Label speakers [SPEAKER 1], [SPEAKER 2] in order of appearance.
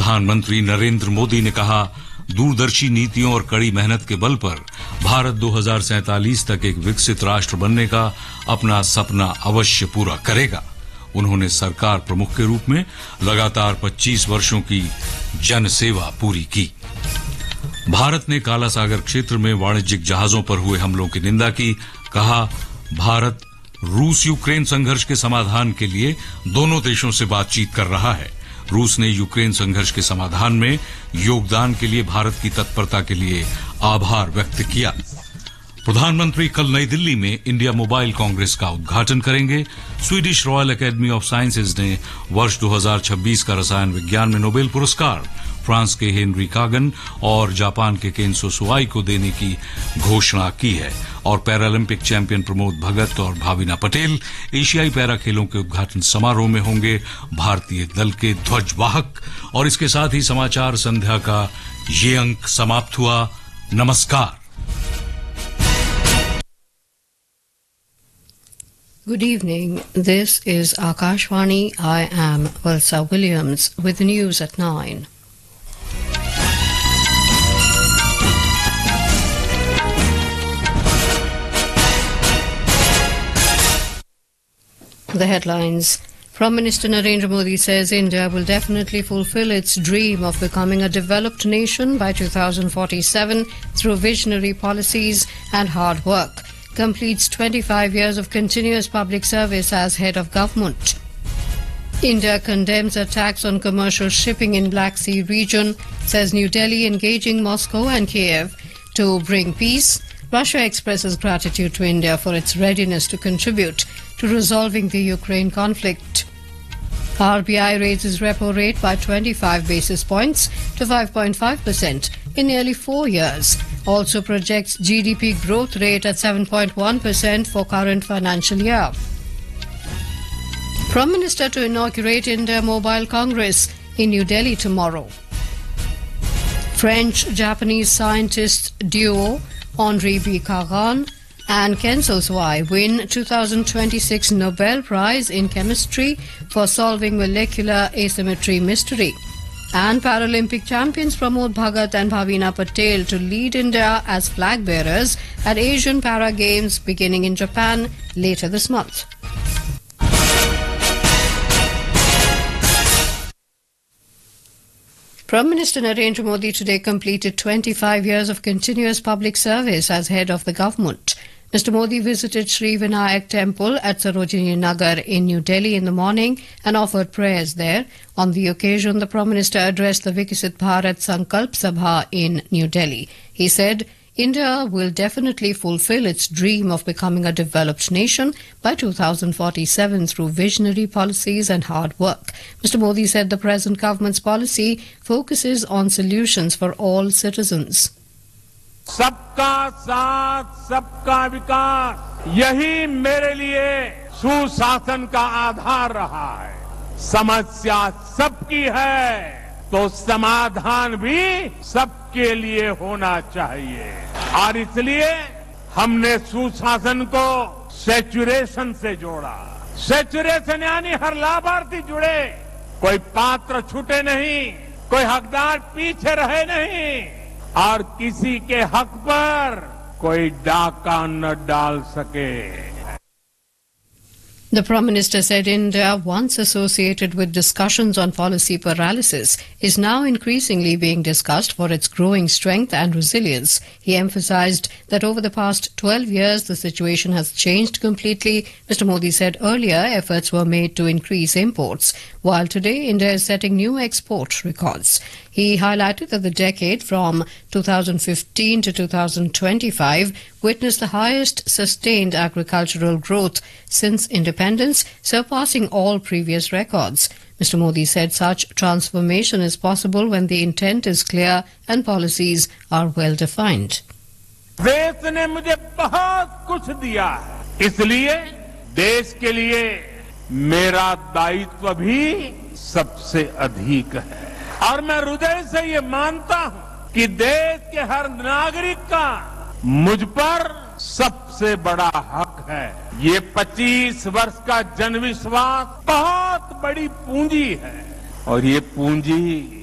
[SPEAKER 1] प्रधानमंत्री नरेंद्र मोदी ने कहा, दूरदर्शी नीतियों और कड़ी मेहनत के बल पर भारत 2047 तक एक विकसित राष्ट्र बनने का अपना सपना अवश्य पूरा करेगा। उन्होंने सरकार प्रमुख के रूप में लगातार 25 वर्षों की जन सेवा पूरी की। भारत ने काला सागर क्षेत्र में वाणिज्यिक जहाजों पर हुए हमलों की निंदा की। कहा, भारत रूस यूक्रेन संघर्ष के समाधान के लिए दोनों देशों से बातचीत कर रहा है। रूस ने यूक्रेन संघर्ष के समाधान में योगदान के लिए भारत की तत्परता के लिए आभार व्यक्त किया। प्रधानमंत्री कल नई दिल्ली में इंडिया मोबाइल कांग्रेस का उद्घाटन करेंगे। Swedish royal academy of sciences ने वर्ष 2026 का रसायन विज्ञान में नोबेल पुरस्कार फ्रांस के हेनरी कागन और जापान के केंसो सुआई को देने की घोषणा की है। और पैरालंपिक चैंपियन प्रमोद भगत और भाविना पटेल एशियाई पैरा खेलों के उद्घाटन समारोह में होंगे भारतीय दल के ध्वजवाहक। और इसके साथ ही समाचार संध्या का ये अंक समाप्त हुआ। नमस्कार।
[SPEAKER 2] Good evening. This is Akashvani. I am Valsa Williams with news at 9. The headlines. Prime Minister Narendra Modi says India will definitely fulfill its dream of becoming a developed nation by 2047 through visionary policies and hard work. Completes 25 years of continuous public service as head of government. India condemns attacks on commercial shipping in Black Sea region, says New Delhi engaging Moscow and Kiev to bring peace. Russia expresses gratitude to India for its readiness to contribute to resolving the Ukraine conflict. RBI raises repo rate by 25 basis points to 5.5% in nearly 4 years. Also projects GDP growth rate at 7.1% for current financial year. Prime Minister to inaugurate India Mobile Congress in New Delhi tomorrow. French-Japanese scientist duo Henri B. Kagan and Kenzo Suai win 2026 Nobel Prize in Chemistry for solving molecular asymmetry mystery. And Paralympic champions Pramod Bhagat and Bhavina Patel to lead India as flag bearers at Asian Para Games beginning in Japan later this month. Prime Minister Narendra Modi today completed 25 years of continuous public service as head of the government. Mr. Modi visited Sri Vinayak Temple at Sarojini Nagar in New Delhi in the morning and offered prayers there. On the occasion, the Prime Minister addressed the Viksit Bharat Sankalp Sabha in New Delhi. He said, India will definitely fulfill its dream of becoming a developed nation by 2047 through visionary policies and hard work. Mr. Modi said the present government's policy focuses on solutions for all citizens.
[SPEAKER 3] सबका साथ, सबका विकास, यही मेरे लिए सुशासन का आधार रहा है। समस्या सबकी है तो समाधान भी सबके लिए होना चाहिए और इसलिए हमने सुशासन को सैचुरेशन से जोड़ा। सैचुरेशन यानी हर लाभार्थी जुड़े, कोई पात्र छूटे नहीं, कोई हकदार पीछे रहे नहीं और किसी के हक पर कोई डाका न डाल सके।
[SPEAKER 2] The Prime Minister said India, once associated with discussions on policy paralysis, is now increasingly being discussed for its growing strength and resilience. He emphasized that over the past 12 years, the situation has changed completely. Mr. Modi said earlier efforts were made to increase imports, while today India is setting new export records. He highlighted that the decade from 2015 to 2025 witnessed the highest sustained agricultural growth since independence, surpassing all previous records. Mr. Modi said such transformation is possible when the intent is clear and policies are well defined.
[SPEAKER 3] देश ने मुझे बहुत कुछ दिया है, इसलिए देश के लिए मेरा दायित्व भी सबसे अधिक है और मैं हृदय से ये मानता हूं कि देश के हर नागरिक का मुझ पर सबसे बड़ा हक है। ये 25 वर्ष का जनविश्वास बहुत बड़ी पूंजी है और ये पूंजी